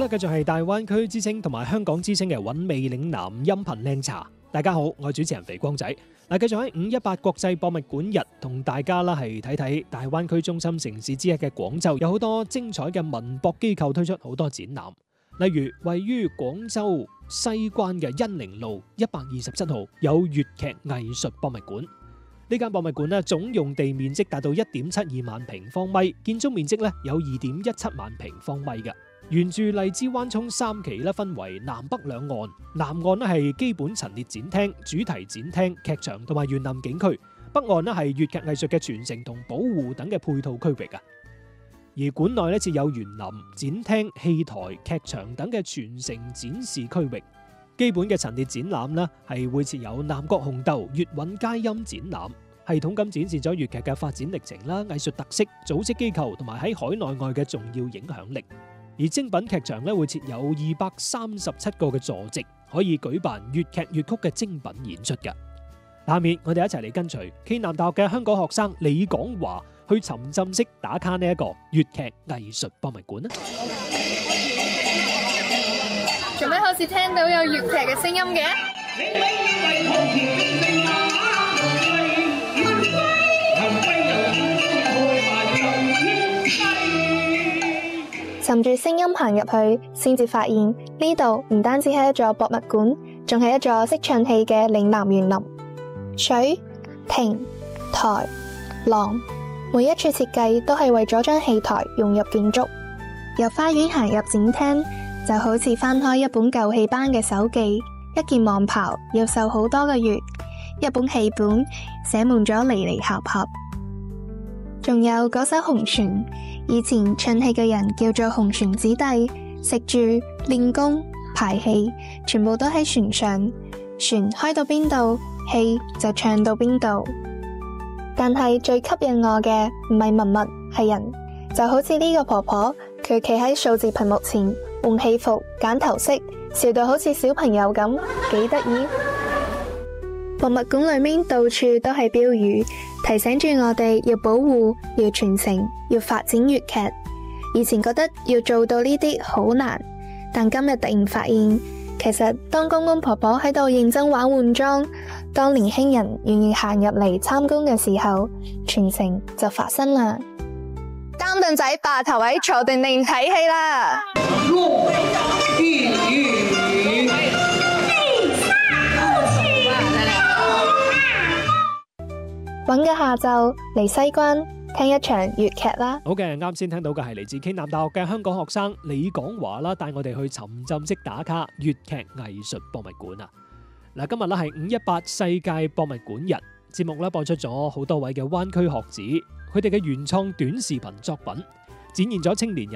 繼續係大灣區之聲同埋香港之聲嘅韻味嶺南音頻靚茶。大家好，我係主持人肥光仔。繼續喺518國際博物館日同大家啦係睇睇大灣區中心城市之一嘅廣州，有好多精彩嘅文博機構推出好多展覽。例如位於廣州西關嘅恩寧路127號有粵劇藝術博物館。呢間博物館呢，總用地面積達到1.72萬平方米，建築面積呢有2.17萬平方米嘅。沿住荔枝灣涌3期咧，分為南北兩岸。南岸咧係基本陳列展廳、主題展廳、劇場同埋園林景區；北岸咧係粵劇藝術嘅傳承同保護等嘅配套區域啊。而館內咧設有園林、展廳、戲台、劇場等嘅傳承展示區域。基本嘅陳列展覽呢係會設有南國紅豆、粵韻佳音展覽，系統咁展示咗粵劇嘅發展歷程啦、藝術特色、組織機構同埋喺海內外嘅重要影響力。而精品劇場咧會設有237個嘅座席，可以舉辦粵劇粵曲嘅精品演出嘅。下面我哋一齊嚟跟隨暨南大學嘅香港學生李廣華去沉浸式打卡呢一個粵劇藝術博物館啦。 做咩好似聽到有粵劇嘅聲音嘅？ 尋住聲音行入去，先至發現呢度唔單止係一座博物館，仲係一座識唱戲嘅嶺南園林。水、亭、台、廊，每一處設計都係為咗將戲台融入建築。由花園行入展廳，就好似翻開一本舊戲班嘅手記，一件網袍要繡好多個月，一本戲本寫滿咗離離合合。仲有嗰艘紅船，以前唱戲嘅人叫做紅船子弟，食住、練功、排戲，全部都喺船上。船開到邊度，戲就唱到邊度。但係最吸引我嘅唔係文物，係人。就好似呢個婆婆，佢企喺數字屏幕前換戲服、揀頭飾，笑到好似小朋友咁，幾得意。博物館裏面到處都係標語，提醒住我哋要保護、要傳承、要發展粵劇。以前覺得要做到呢啲好難，但今日突然發現，其實當公公婆婆喺度認真玩換裝，當年輕人願意行入嚟參觀嘅時候，傳承就發生啦。擔凳仔霸頭位，坐定定睇戲啦！揾個下晝嚟西關聽一場粵劇啦。 好嘅，啱先聽到嘅係嚟自暨南大學嘅香港學生李廣華啦，帶我哋去沉浸式打卡粵劇藝術博物館啊！嗱，今日咧係518世界博物館日，節目咧播出咗好多位嘅灣區學子，佢哋嘅原創短視頻作品，展現咗青年人